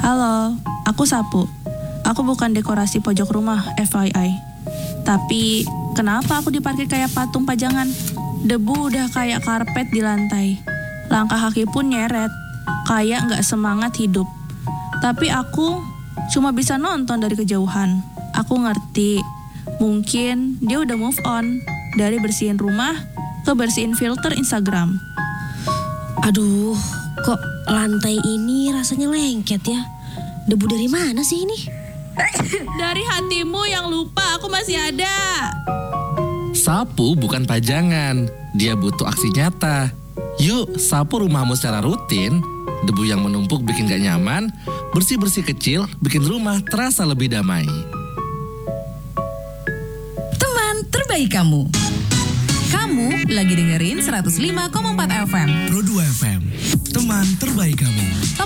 Halo, aku Sapu. Aku bukan dekorasi pojok rumah, FYI. Tapi, kenapa aku diparkir kayak patung pajangan? Debu udah kayak karpet di lantai. Langkah kaki pun nyeret, kayak nggak semangat hidup. Tapi aku cuma bisa nonton dari kejauhan. Aku ngerti, mungkin dia udah move on dari bersihin rumah ke bersihin filter Instagram. Aduh, kok lantai ini rasanya lengket ya? Debu dari mana sih ini? Dari hatimu yang lupa aku masih ada. Sapu bukan pajangan, dia butuh aksi nyata. Yuk, sapu rumahmu secara rutin. Debu yang menumpuk bikin gak nyaman, bersih-bersih kecil bikin rumah terasa lebih damai. Teman terbaik kamu. Kamu lagi dengerin 105,4 FM. Pro 2 FM, teman terbaik kamu.